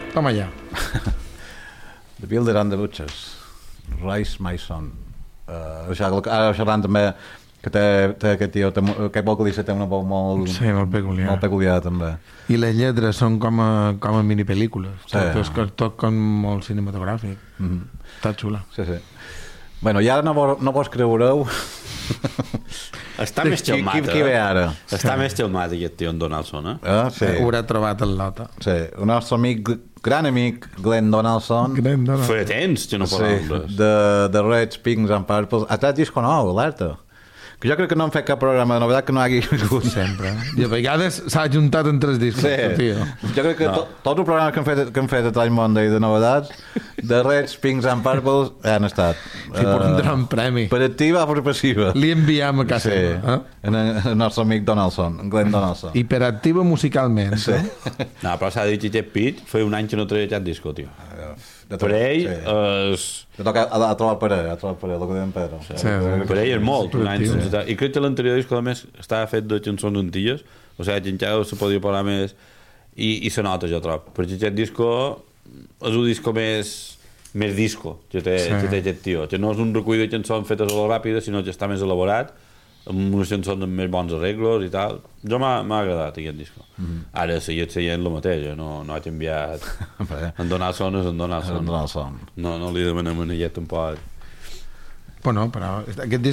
Toma ja. The Builder and the Butchers, Rise My Son. Ara xerrant també que té aquest tio, aquest vocalista té una veu molt peculiar també. I les lletres són com a minipel·lícules, tot com molt cinematogràfic. Està xula. Sí. Bueno, i ara no vos creureu està més xelmat, qui ve ara. Està més xelmat aquest tio en Donaldson, sí. Haurà trobat el Lota. Sí, el nostre amic, gran amic Glenn Donaldson. Feia temps que no parlàvem res. De Reds, Pinks and Purples. Ha tret disco nou, alerta. Que jo crec que no hem fet cap programa de novetat que no hagi vingut. Sempre. I a vegades s'ha juntat en 3 discos. Sí. Jo crec que tots els programes que hem fet a Time Monday de novetats, de Reds, Pinks and Purples, han estat. Si prendran premi. Per activa o per passiva. Li enviam a casa. Sí, el nostre amic Donaldson, Glenn Donaldson. I per activa musicalment. Sí. No, però s'ha dit que Pete feia un any que no treia cap disco, tio. Per ell és... Ha trobat per ell, el que dèiem Pedro. Per ell és molt, un any sense... I crec que l'anterior disco, a més, estava fet de cançons antilles, o sigui, que encara se podia parlar més, i se nota, jo trobo. Perquè aquest disco és un disco més disco, que té aquest tio, que no és un recull de cançons fetes a la ràpida, sinó que està més elaborat, amb unes cançons amb més bons arreglos i tal. Jo m'ha agradat aquest disco. Ara seguit seient el mateix, no ha canviat. En Donaldson és en Donaldson. No li demanem una llet tampoc. Bueno, però aquest